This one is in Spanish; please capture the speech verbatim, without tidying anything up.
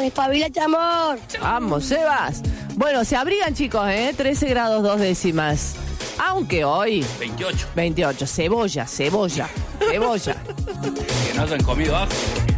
Espabilate, amor. Vamos, Sebas. Bueno, se abrigan, chicos, ¿eh? trece grados dos décimas. Aunque hoy... veintiocho. veintiocho. Cebolla, cebolla, cebolla. Que no hayan comido ajo.